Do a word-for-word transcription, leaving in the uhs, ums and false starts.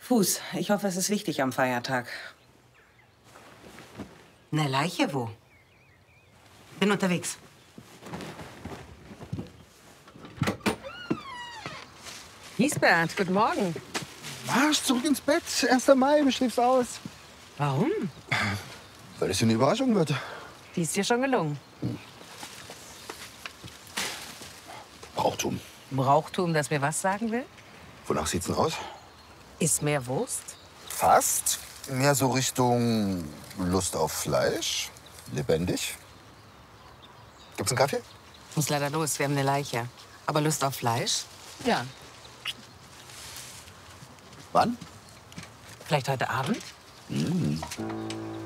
Fuß. Ich hoffe, es ist wichtig am Feiertag. Eine Leiche wo? Bin unterwegs. Giesbert, guten Morgen. Marsch zurück ins Bett. erster Mai, wie schläfst aus? Warum? Weil es eine Überraschung wird. Die ist dir schon gelungen. Brauchtum. Brauchtum, das mir was sagen will? Wonach sieht's denn aus? Ist mehr Wurst? Fast. Mehr so Richtung Lust auf Fleisch. Lebendig. Gibt's einen Kaffee? Ich muss leider los, wir haben eine Leiche. Aber Lust auf Fleisch? Ja. Wann? Vielleicht heute Abend? Mmh.